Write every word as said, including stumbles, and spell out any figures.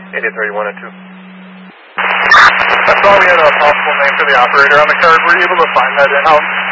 eighty thirty-one at two. I saw we had a possible name for the operator on the card. Were you able to find that in-house?